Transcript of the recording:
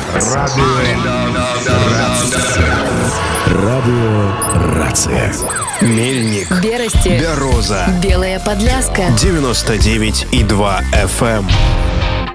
Радио Рация. Мельник. Берости. Бероза. Белая Подляска. 99,2 FM.